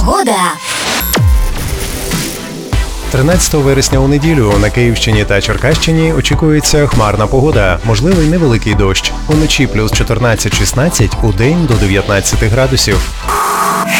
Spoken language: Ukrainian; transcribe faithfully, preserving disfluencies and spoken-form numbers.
Погода. тринадцятого вересня у неділю на Київщині та Черкащині очікується хмарна погода, можливий невеликий дощ. Уночі плюс чотирнадцять шістнадцять, удень до дев'ятнадцяти градусів.